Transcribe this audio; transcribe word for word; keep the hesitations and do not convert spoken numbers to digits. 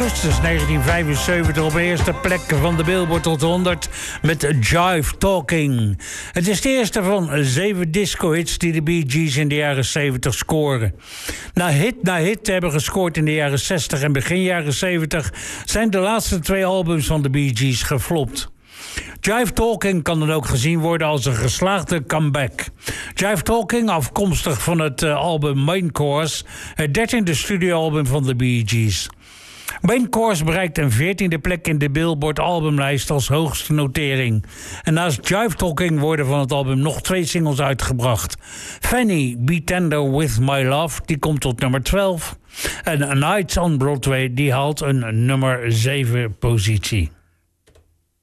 augustus negentien vijfenzeventig op de eerste plek van de Billboard Hot honderd met Jive Talking. Het is de eerste van zeven disco-hits die de Bee Gees in de jaren zeventig scoren. Na hit na hit te hebben gescoord in de jaren zestig en begin jaren zeventig... zijn de laatste twee albums van de Bee Gees geflopt. Jive Talking kan dan ook gezien worden als een geslaagde comeback. Jive Talking, afkomstig van het uh, album Main Course, het dertiende studioalbum van de Bee Gees. Main Course bereikt een veertiende plek in de Billboard albumlijst als hoogste notering. En naast Jive Talking worden van het album nog twee singles uitgebracht. Fanny, Be Tender With My Love, die komt tot nummer twaalf. En A Night on Broadway, die haalt een nummer zeven positie.